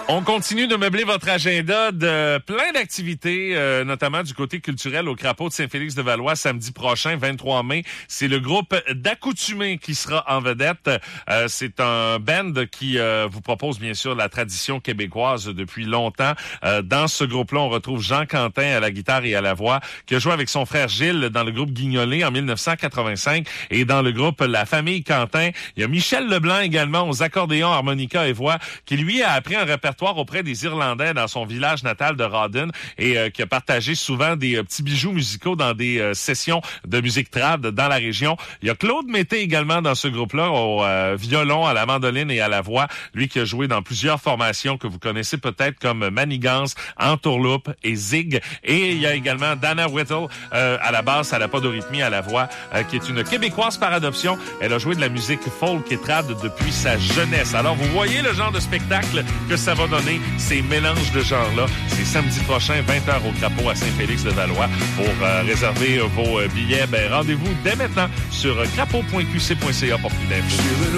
On continue de meubler votre agenda de plein d'activités, notamment du côté culturel au Crapaud de Saint-Félix-de-Valois samedi prochain, 23 mai. C'est le groupe d'Accoutumés qui sera en vedette. C'est un band qui vous propose bien sûr la tradition québécoise depuis longtemps. Dans ce groupe-là, on retrouve Jean Quentin à la guitare et à la voix, qui a joué avec son frère Gilles dans le groupe Guignolé en 1985. Et dans le groupe La Famille Quentin, il y a Michel Leblanc également aux accordéons, harmonica et voix, qui lui a appris un répertoire auprès des Irlandais dans son village natal de Rawdon et qui a partagé souvent des petits bijoux musicaux dans des sessions de musique trad dans la région. Il y a Claude Mété également dans ce groupe-là au violon, à la mandoline et à la voix. Lui qui a joué dans plusieurs formations que vous connaissez peut-être comme Manigance, Entourloupe et Zig. Et il y a également Dana Whittle à la basse, à la podorythmie, à la voix, qui est une Québécoise par adoption. Elle a joué de la musique folk et trad depuis sa jeunesse. Alors vous voyez le genre de spectacle que ça va donner, ces mélanges de genres-là. C'est samedi prochain, 20h au Crapaud à Saint-Félix-de-Valois. Pour réserver vos billets, rendez-vous dès maintenant sur crapaud.qc.ca pour plus d'infos.